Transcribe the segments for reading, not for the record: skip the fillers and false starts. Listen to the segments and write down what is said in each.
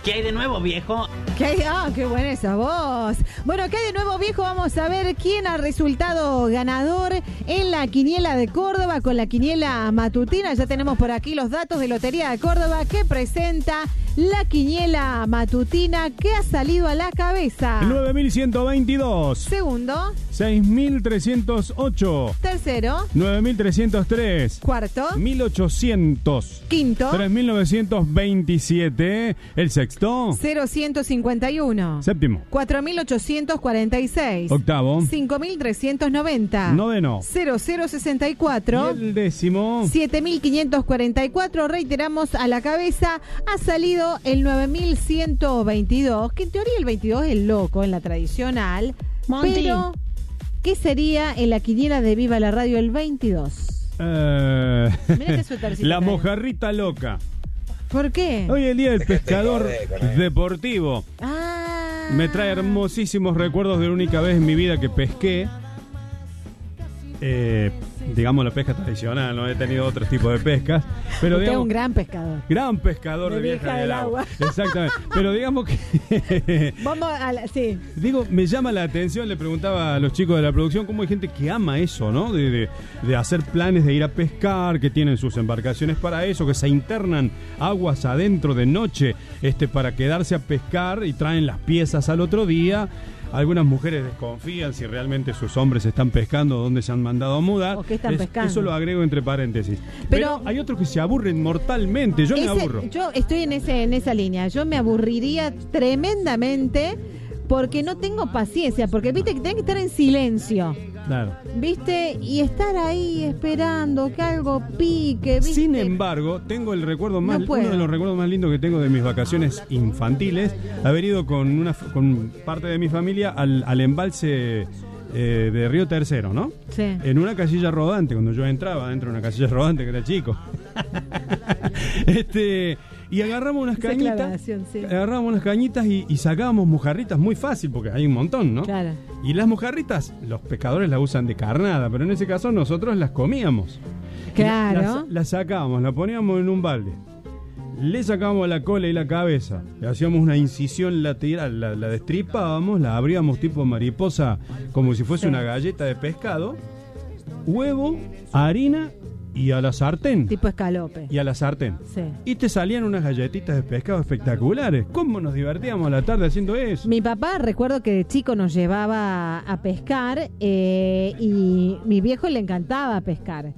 ¿Qué hay de nuevo, viejo? Qué buena esa voz. Bueno, ¿qué hay de nuevo, viejo? Vamos a ver quién ha resultado ganador en la quiniela de Córdoba con la quiniela matutina. Ya tenemos por aquí los datos de Lotería de Córdoba que presenta la quiniela matutina que ha salido a la cabeza. 9.122. Segundo. 6.308. Tercero. 9.303. Cuarto. 1.800. Quinto. 3.927. El sexto. 0.151. Séptimo. 4.846. Octavo. 5.390. Noveno. 0.064. Y el décimo. 7.544. Reiteramos, a la cabeza ha salido el 9.122, que en teoría el 22 es el loco en la tradicional. Monty. Pero ¿qué sería en la quiniela de Viva la Radio el 22? Mirá qué suétercito La trae. mojarrita loca. ¿Por qué? Hoy es el día del pescador deportivo. Ah. Me trae hermosísimos recuerdos de la única vez en mi vida que pesqué. Digamos la pesca tradicional, no he tenido otro tipo de pescas. Pero Usted es digamos, un gran pescador. gran pescador de vieja del agua. Exactamente. Pero digamos que Vamos a la... Sí. digo, me llama la atención, le preguntaba a los chicos de la producción cómo hay gente que ama eso, ¿no? De hacer planes de ir a pescar, que tienen sus embarcaciones para eso, que se internan aguas adentro de noche para quedarse a pescar y traen las piezas al otro día. Algunas mujeres desconfían si realmente sus hombres están pescando, dónde se han mandado a mudar. ¿O qué están pescando? Eso lo agrego entre paréntesis. Pero hay otros que se aburren mortalmente. Yo me aburro. Yo estoy en esa línea. Yo me aburriría tremendamente porque no tengo paciencia. Porque viste que tenés que estar en silencio. Claro. ¿Viste? Y estar ahí esperando que algo pique, ¿viste? Sin embargo, tengo el recuerdo más, No puedo. uno de los recuerdos más lindos que tengo de mis vacaciones infantiles, haber ido con parte de mi familia al embalse de Río Tercero, ¿no? Sí. En una casilla rodante, cuando yo entraba dentro de una casilla rodante que era chico. Y agarramos unas Esa cañitas. aclaración, sí. Agarrábamos unas cañitas y sacábamos mojarritas muy fácil, porque hay un montón, ¿no? Claro. Y las mojarritas, los pescadores las usan de carnada, pero en ese caso nosotros las comíamos. Claro. Las sacábamos, las poníamos en un balde. Le sacábamos la cola y la cabeza. Le hacíamos una incisión lateral, la destripábamos, la abríamos tipo mariposa, como si fuese una galleta de pescado. Huevo, harina y a la sartén. Tipo escalope. Y a la sartén. Sí. Y te salían unas galletitas de pescado espectaculares. ¿Cómo nos divertíamos a la tarde haciendo eso? Mi papá, recuerdo que de chico nos llevaba a pescar y mi viejo le encantaba pescar.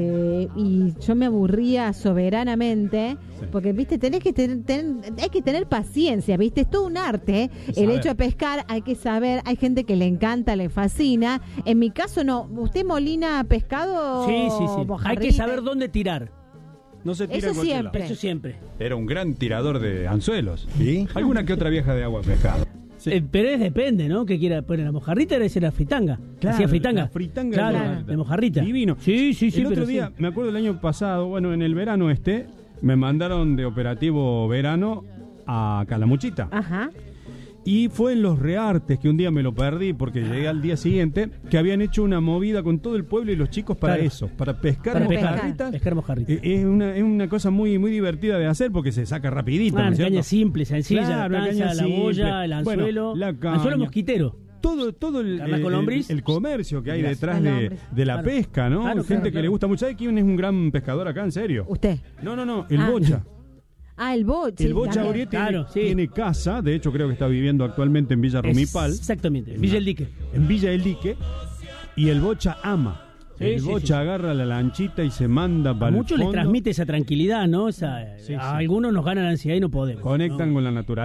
Y yo me aburría soberanamente, sí. Porque, viste, hay que tener paciencia, viste, es todo un arte. El hecho de pescar, hay que saber, hay gente que le encanta, le fascina. En mi caso no. ¿Usted molina pescado? Sí. Mojarrita? Hay que saber dónde tirar. No se tira Eso en cualquier siempre. lado. Eso siempre. Era un gran tirador de anzuelos. ¿Sí? Alguna que otra vieja de agua pescado. Sí. Pero depende, ¿no? Que quiera poner la mojarrita, debe ser la fritanga. Claro, Hacía fritanga. la fritanga Claro, de mojarrita. Divino. Sí. El otro pero día, sí. me acuerdo el año pasado, bueno, en el verano me mandaron de operativo verano a Calamuchita. Ajá. Y fue en los Reartes, que un día me lo perdí porque llegué al día siguiente, que habían hecho una movida con todo el pueblo y los chicos para Claro. eso, para pescar Para mojarritas. pescar mojarritas. Es una cosa muy, muy divertida de hacer porque se saca rapidito, ¿no es Una cierto? caña simple, sencilla, Claro, la una tanza, caña la boya, simple. el anzuelo. Bueno, la caña. Anzuelo mosquitero. Todo Carne con lombriz. el comercio que hay Gracias. detrás Con de lombriz. la Claro. pesca, ¿no? Claro, Gente que claro. le gusta mucho. ¿Sabe quién es un gran pescador acá, en serio? ¿Usted? No, el Bocha. El Bocha. El Bocha también. Uriet Claro, sí. tiene casa, de hecho creo que está viviendo actualmente en Villa Rumipal. Exactamente, Villa El Dique. En Villa del Dique. Y el Bocha ama. Sí, el sí, Bocha sí. agarra la lanchita y se manda para A el muchos les fondo. transmite esa tranquilidad, ¿no? Sí. A algunos nos gana la ansiedad y no podemos. Conectan ¿no? con la naturaleza.